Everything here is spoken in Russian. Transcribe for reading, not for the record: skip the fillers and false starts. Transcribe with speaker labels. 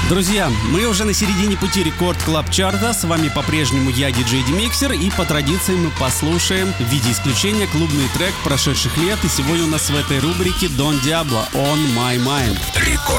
Speaker 1: Друзья, мы уже на середине пути Рекорд Клаб Чарта. С вами по-прежнему я, диджей Демиксер, и по традиции мы послушаем в виде исключения клубный трек прошедших лет. И сегодня у нас в этой рубрике Don Diablo «On My Mind».
Speaker 2: Рекорд